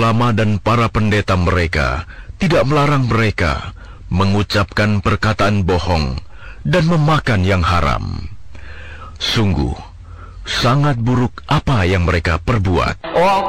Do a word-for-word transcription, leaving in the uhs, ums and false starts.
ulama dan para pendeta mereka tidak melarang mereka mengucapkan perkataan bohong dan memakan yang haram. Sungguh, sangat buruk apa yang mereka perbuat.